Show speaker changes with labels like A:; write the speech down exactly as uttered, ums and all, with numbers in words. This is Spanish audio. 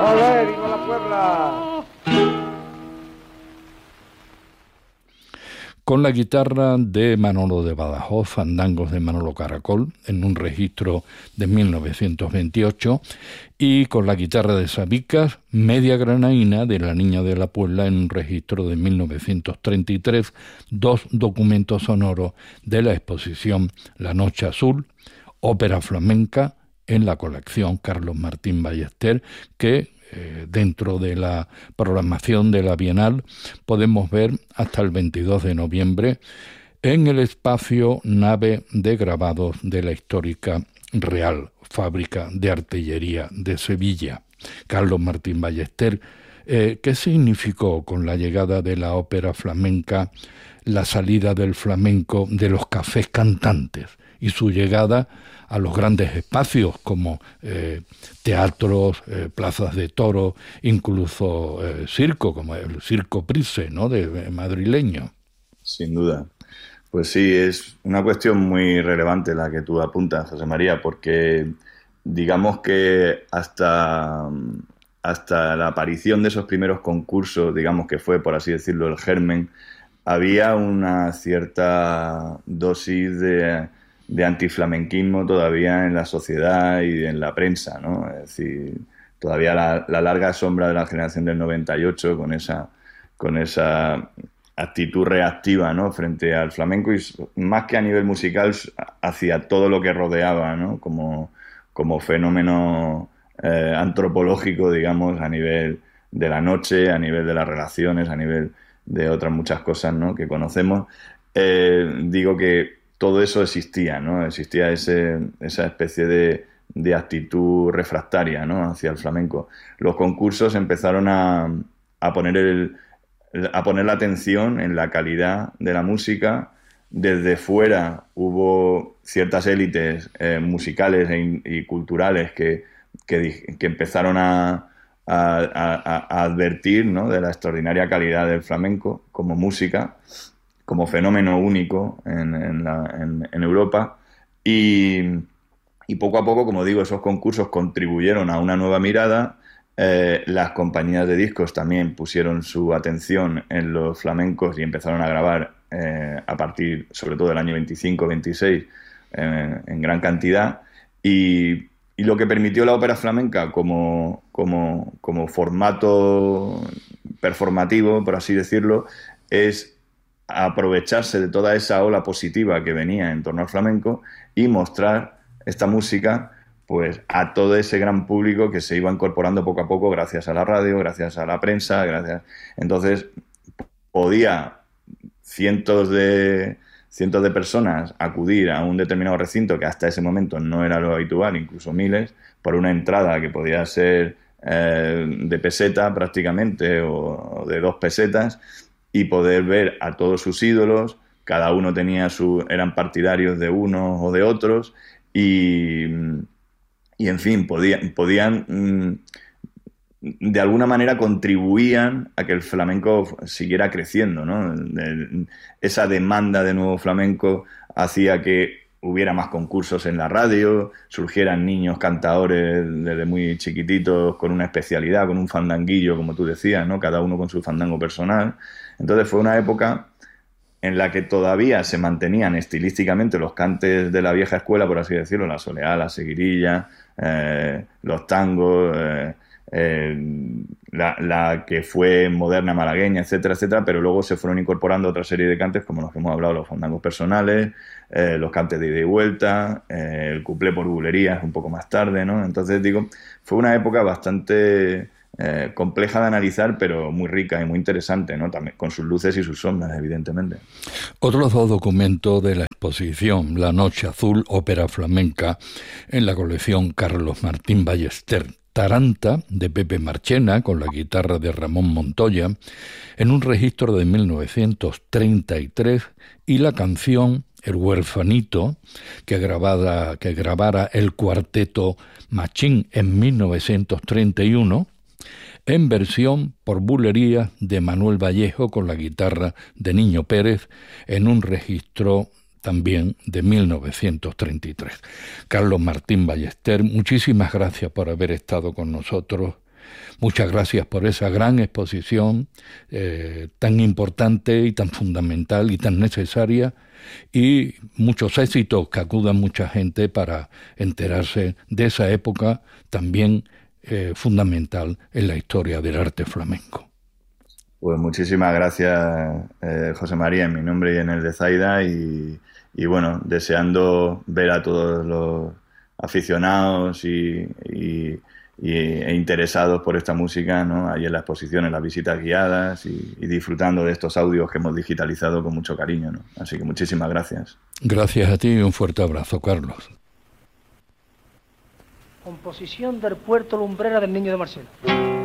A: ¡Olé, viva la Puebla!
B: Con la guitarra de Manolo de Badajoz, Fandangos de Manolo Caracol, en un registro de mil novecientos veintiocho, y con la guitarra de Sabicas, Media Granaína de La Niña de la Puebla, en un registro de mil novecientos treinta y tres, dos documentos sonoros de la exposición La Noche Azul, ópera flamenca, en la colección Carlos Martín Ballester, que Eh, dentro de la programación de la Bienal podemos ver hasta el veintidós de noviembre en el espacio Nave de Grabados de la histórica Real Fábrica de Artillería de Sevilla. Carlos Martín Ballester, eh, ¿qué significó con la llegada de la ópera flamenca la salida del flamenco de los cafés cantantes y su llegada a los grandes espacios como eh, teatros, eh, plazas de toro, incluso eh, circo, como el Circo Price, ¿no?, de, de madrileño?
C: Sin duda. Pues sí, es una cuestión muy relevante la que tú apuntas, José María, porque digamos que hasta, hasta la aparición de esos primeros concursos, digamos que fue, por así decirlo, el germen, había una cierta dosis de... de antiflamenquismo todavía en la sociedad y en la prensa, ¿no? Es decir, todavía la, la larga sombra de la generación del noventa y ocho con esa, con esa actitud reactiva, ¿no?, frente al flamenco, y más que a nivel musical, hacia todo lo que rodeaba, ¿no?, como, como fenómeno eh, antropológico, digamos, a nivel de la noche, a nivel de las relaciones, a nivel de otras muchas cosas, ¿no?, que conocemos. Eh, digo que todo eso existía, ¿no? Existía ese, esa especie de, de actitud refractaria, ¿no?, hacia el flamenco. Los concursos empezaron a, a, poner el, a poner la atención en la calidad de la música. Desde fuera hubo ciertas élites eh, musicales e, y culturales que, que, que empezaron a, a, a, a advertir, ¿no?, de la extraordinaria calidad del flamenco como música, como fenómeno único en, en, la, en, en Europa, y, y poco a poco, como digo, esos concursos contribuyeron a una nueva mirada. Eh, las compañías de discos también pusieron su atención en los flamencos y empezaron a grabar eh, a partir, sobre todo, del año veinticinco veintiséis, eh, en gran cantidad, y, y lo que permitió la ópera flamenca como, como, como formato performativo, por así decirlo, es aprovecharse de toda esa ola positiva que venía en torno al flamenco y mostrar esta música, pues, a todo ese gran público que se iba incorporando poco a poco gracias a la radio, gracias a la prensa, gracias. Entonces podía cientos de cientos de personas acudir a un determinado recinto que hasta ese momento no era lo habitual, incluso miles, por una entrada que podía ser eh, de peseta prácticamente, o, o de dos pesetas, y poder ver a todos sus ídolos. Cada uno tenía su, eran partidarios de unos o de otros, y, y en fin, podían, podían, de alguna manera contribuían a que el flamenco siguiera creciendo, ¿no? Esa demanda de nuevo flamenco hacía que hubiera más concursos en la radio, surgieran niños cantadores desde muy chiquititos con una especialidad, con un fandanguillo, como tú decías, ¿no?, cada uno con su fandango personal. Entonces fue una época en la que todavía se mantenían estilísticamente los cantes de la vieja escuela, por así decirlo, la soleá, la seguirilla, eh, los tangos, eh, eh, la, la que fue moderna malagueña, etcétera, etcétera, pero luego se fueron incorporando otra serie de cantes, como los que hemos hablado, los fandangos personales, eh, los cantes de ida y vuelta, eh, el cuplé por bulerías un poco más tarde, ¿no? Entonces, digo, fue una época bastante Eh, compleja de analizar, pero muy rica y muy interesante, ¿no?, también con sus luces y sus sombras, evidentemente.
B: Otros dos documentos de la exposición La Noche Azul, ópera flamenca, en la colección Carlos Martín Ballester. Taranta, de Pepe Marchena, con la guitarra de Ramón Montoya, en un registro de mil novecientos treinta y tres, y la canción El Huerfanito, que, grabada, que grabara el cuarteto Machín en mil novecientos treinta y uno, en versión por bulería de Manuel Vallejo con la guitarra de Niño Pérez, en un registro también de mil novecientos treinta y tres. Carlos Martín Ballester, muchísimas gracias por haber estado con nosotros Muchas gracias por esa gran exposición eh, tan importante y tan fundamental y tan necesaria, y muchos éxitos, que acuda mucha gente para enterarse de esa época también eh, fundamental en la historia del arte flamenco.
C: Pues muchísimas gracias, eh, José María, en mi nombre y en el de Zaida, y, y bueno, deseando ver a todos los aficionados y, y, y e interesados por esta música, ¿no?, ahí en la exposición, en las visitas guiadas, y, y disfrutando de estos audios que hemos digitalizado con mucho cariño, ¿no? Así que muchísimas gracias.
B: Gracias a ti y un fuerte abrazo, Carlos.
D: Composición del Puerto Lumbrera del Niño de Marcelo.